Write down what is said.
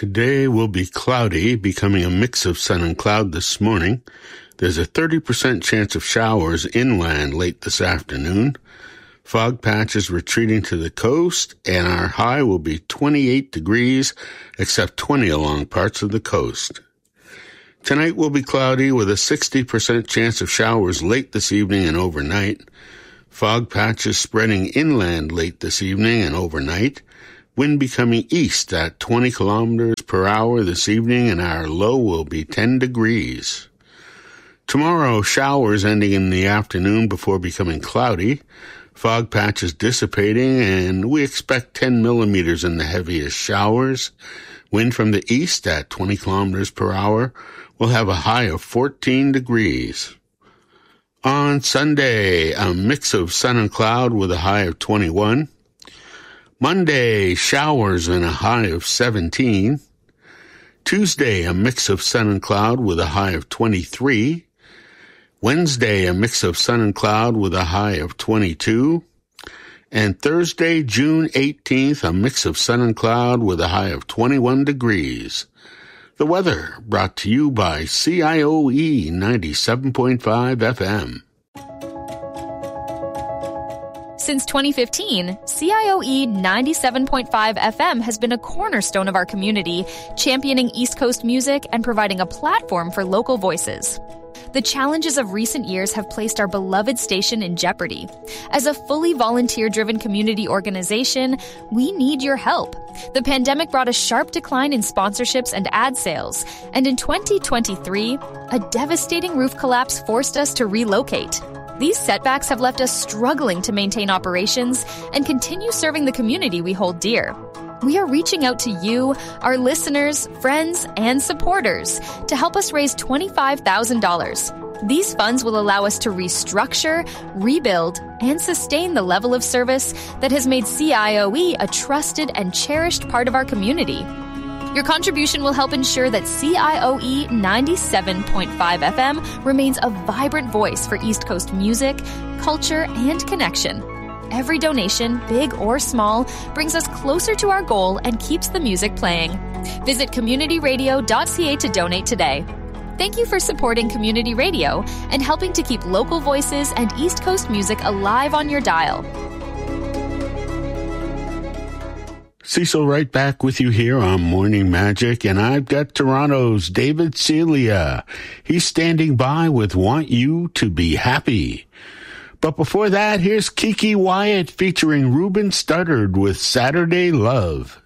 Today will be cloudy, becoming a mix of sun and cloud this morning. There's a 30% chance of showers inland late this afternoon. Fog patches retreating to the coast, and our high will be 28 degrees, except 20 along parts of the coast. Tonight will be cloudy with a 60% chance of showers late this evening and overnight. Fog patches spreading inland late this evening and overnight. Wind becoming east at 20 kilometers per hour this evening, and our low will be 10 degrees. Tomorrow, showers ending in the afternoon before becoming cloudy. Fog patches dissipating, and we expect 10 millimeters in the heaviest showers. Wind from the east at 20 kilometers per hour. We'll have a high of 14 degrees. On Sunday, a mix of sun and cloud with a high of 21. Monday, showers and a high of 17. Tuesday, a mix of sun and cloud with a high of 23. Wednesday, a mix of sun and cloud with a high of 22. And Thursday, June 18th, a mix of sun and cloud with a high of 21 degrees. The weather brought to you by CIOE 97.5 FM. Since 2015, CIOE 97.5 FM has been a cornerstone of our community, championing East Coast music and providing a platform for local voices. The challenges of recent years have placed our beloved station in jeopardy. As a fully volunteer-driven community organization, we need your help. The pandemic brought a sharp decline in sponsorships and ad sales, and in 2023, a devastating roof collapse forced us to relocate. These setbacks have left us struggling to maintain operations and continue serving the community we hold dear. We are reaching out to you, our listeners, friends, and supporters to help us raise $25,000. These funds will allow us to restructure, rebuild, and sustain the level of service that has made CIOE a trusted and cherished part of our community. Your contribution will help ensure that CIOE 97.5 FM remains a vibrant voice for East Coast music, culture, and connection. Every donation, big or small, brings us closer to our goal and keeps the music playing. Visit communityradio.ca to donate today. Thank you for supporting community radio and helping to keep local voices and East Coast music alive on your dial. Cecil right back with you here on Morning Magic, and I've got Toronto's David Celia. He's standing by with Want You to Be Happy. But before that, here's Kiki Wyatt featuring Ruben Studdard with Saturday Love.